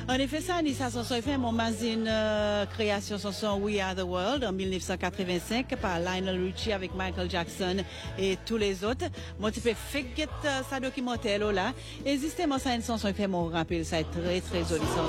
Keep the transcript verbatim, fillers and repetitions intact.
En effet, ça, Anissa Sanson fait mon magazine euh, création chanson We Are the World en mille neuf cent quatre-vingt-cinq par Lionel Richie avec Michael Jackson et tous les autres. Moi, tu peux faire ça documentaire là. Et justement, ça, une chanson fait mon rappel, ça est très, très joli chanson.